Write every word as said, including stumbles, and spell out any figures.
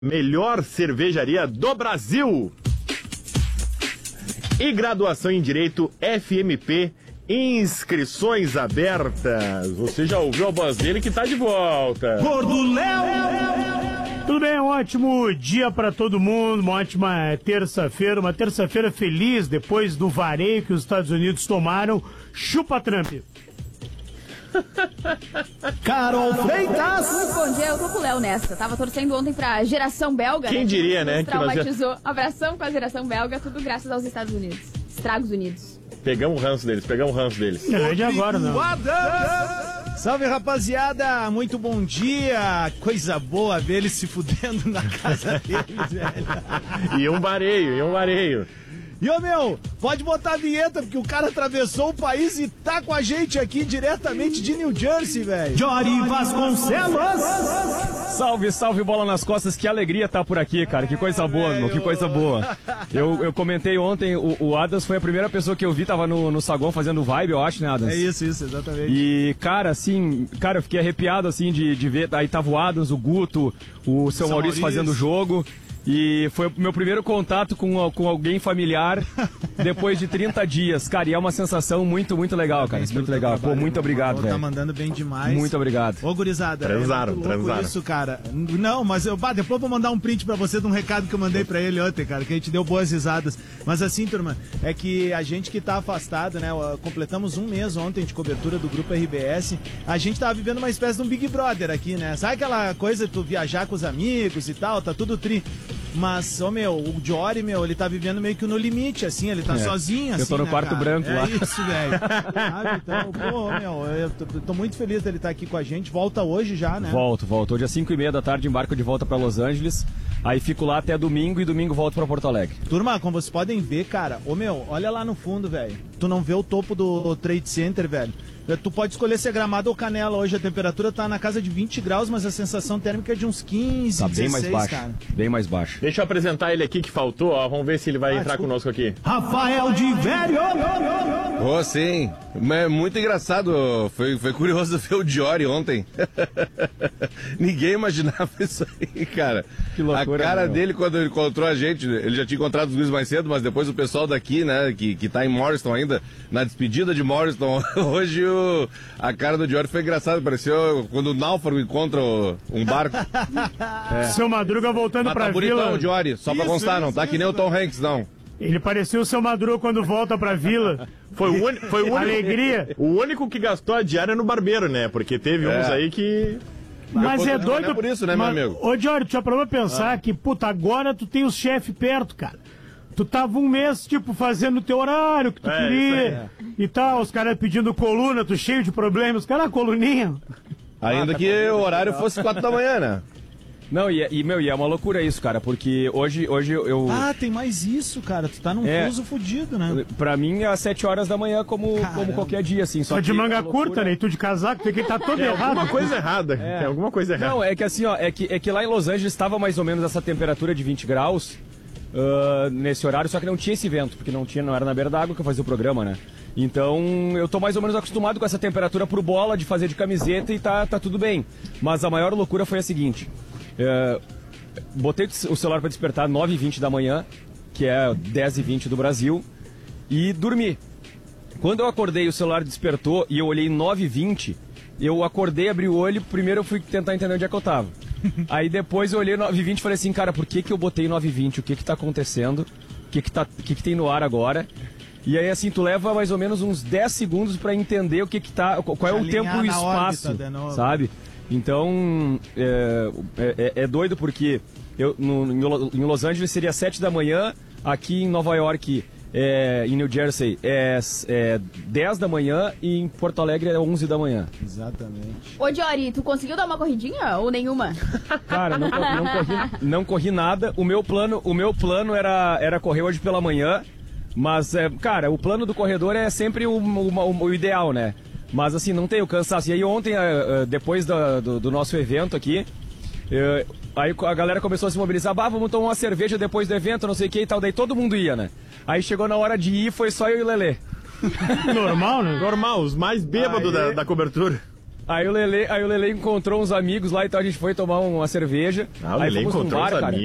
melhor cervejaria do Brasil. E graduação em Direito F M P, inscrições abertas. Você já ouviu a voz dele que tá de volta. Gordo Léo! Tudo bem, um ótimo dia pra todo mundo, uma ótima terça-feira, uma terça-feira feliz depois do vareio que os Estados Unidos tomaram. Chupa Trump! Carol Freitas! Muito bom dia, eu tô com o Léo nessa. Tava torcendo ontem pra geração belga. Quem né, diria, que né? nos Que nós traumatizou. Abração com a geração belga, tudo graças aos Estados Unidos. Estragos Unidos. Pegamos o ranço deles, pegamos o ranço deles. Não é de agora, não. Salve, rapaziada! Muito bom dia! Coisa boa ver eles se fudendo na casa deles, velho. E um vareio, e um vareio. E ô meu, pode botar a vinheta, porque o cara atravessou o país e tá com a gente aqui diretamente de New Jersey, velho. Jory Vasconcelos! Salve, salve, bola nas costas, que alegria tá por aqui, cara, que coisa boa, meu, que coisa boa. Eu, eu comentei ontem, o, o Adams foi a primeira pessoa que eu vi, tava no, no saguão fazendo vibe, eu acho, né, Adams? É isso, isso, exatamente. E, cara, assim, cara, eu fiquei arrepiado, assim, de, de ver, aí tava o Adams, o Guto, o seu São Maurício, Maurício fazendo o jogo. E foi o meu primeiro contato com, com alguém familiar depois de trinta dias. Cara, e é uma sensação muito, muito legal, cara. Muito legal. Pô, muito obrigado, velho. Tá mandando bem demais. Muito obrigado. Ô, gurizada. Transaram, é muito louco transaram. isso, cara. Não, mas eu, bah, depois eu vou mandar um print pra você de um recado que eu mandei pra ele ontem, cara, que a gente deu boas risadas. Mas assim, turma, é que a gente que tá afastado, né, completamos um mês ontem de cobertura do Grupo R B S, a gente tava vivendo uma espécie de um Big Brother aqui, né? Sabe aquela coisa de tu viajar com os amigos e tal, tá tudo tri... Mas, ô meu, o Jory, meu, ele tá vivendo meio que no limite, assim, ele tá é. sozinho, assim, eu tô no né, quarto cara? branco é lá. É isso, velho. Sabe, então, pô, meu, eu tô, tô muito feliz dele estar aqui com a gente, volta hoje já, né? Volto, volto. Hoje às cinco e meia da tarde embarco de volta pra Los Angeles, aí fico lá até domingo e domingo volto pra Porto Alegre. Turma, como vocês podem ver, cara, ô meu, olha lá no fundo, velho, tu não vê o topo do Trade Center, velho. Tu pode escolher ser Gramado ou Canela. Hoje a temperatura tá na casa de vinte graus, mas a sensação térmica é de uns quinze, tá dezesseis, bem mais baixo, cara. Bem mais baixo. Deixa eu apresentar ele aqui que faltou, ó. Vamos ver se ele vai Ah, entrar desculpa. conosco aqui. Rafael de Velho! Oh, sim. É muito engraçado. Foi, foi curioso ver o Jory ontem. Ninguém imaginava isso aí, cara. Que loucura, a cara meu. dele, quando ele encontrou a gente, ele já tinha encontrado os guris mais cedo, mas depois o pessoal daqui, né, que, que tá em Morriston ainda, na despedida de Morriston, hoje o, a cara do Jory foi engraçada. Pareceu quando o náufrago encontra o, um barco. É. Seu Madruga voltando Mas pra tá bonitão vila. o Jory, só pra Isso, constar, não isso, tá que nem isso, o Tom Hanks, não. Ele pareceu o seu Madruga quando volta pra vila. Foi o, uni- foi o único. Alegria. O único que gastou a diária no barbeiro, né? Porque teve É. uns aí que. Mas é não, doido. não é por isso, né, mas, meu amigo? Ô, Jory, tu já parou pra pensar que, puta, agora tu tem os chefes perto, cara. Tu tava um mês, tipo, fazendo o teu horário que tu É, queria isso e tal, os caras pedindo coluna, tu cheio de problemas, os caras, coluninha. Ainda que o horário fosse quatro da manhã, né? Não, e, e, meu, e é uma loucura isso, cara, porque hoje, hoje eu... Ah, tem mais isso, cara. Tu tá num É. fuso fudido, né? Pra mim é às sete horas da manhã como, como qualquer dia, assim. Só Só de que manga a loucura- curta, né? E tu de casaco, tem que tá todo Tem errado. alguma coisa errada. Tem alguma coisa errada. Não, é que assim, ó, é que, é que lá em Los Angeles estava mais ou menos essa temperatura de vinte graus ah, nesse horário, só que não tinha esse vento, porque não tinha, não era na beira d'água que eu fazia o programa, né? Então eu tô mais ou menos acostumado com essa temperatura pro bola, de fazer de camiseta e tá, tá tudo bem. Mas a maior loucura foi a seguinte: eh, botei o celular para despertar nove e vinte da manhã, que é dez e vinte do Brasil, e dormi. Quando eu acordei, o celular despertou e eu olhei nove e vinte, eu acordei, abri o olho, primeiro eu fui tentar entender onde é que eu tava. Aí depois eu olhei nove e vinte e falei assim, cara, por que que eu botei nove e vinte? O que que tá acontecendo? O que que, tá, o que que tem no ar agora? E aí assim, tu leva mais ou menos uns dez segundos pra entender o que que tá, qual é o Alinhar tempo e o na órbita espaço, de novo. sabe? Então, é, é, é doido porque eu, no, em Los Angeles seria sete da manhã, aqui em Nova York, é, em New Jersey, é, é dez da manhã e em Porto Alegre é onze da manhã. Exatamente. Ô, Jory, tu conseguiu dar uma corridinha ou nenhuma? Cara, não, cor- não, corri, não corri nada. O meu plano, o meu plano era, era correr hoje pela manhã, mas, é, cara, o plano do corredor é sempre o, o, o, o ideal, né? Mas assim, não tem o cansaço. E aí ontem, depois do, do, do nosso evento aqui, eu, aí a galera começou a se mobilizar, bah, vamos tomar uma cerveja depois do evento, não sei o que e tal, daí todo mundo ia, né? Aí chegou na hora de ir, foi só eu e o Lelê. Normal, né? Normal, os mais bêbados Aí- da, da cobertura. Aí o Lelê, aí o Lelê encontrou uns amigos lá, então a gente foi tomar uma cerveja. Ah, o aí Lelê fomos num encontrou bar, os cara. amigos.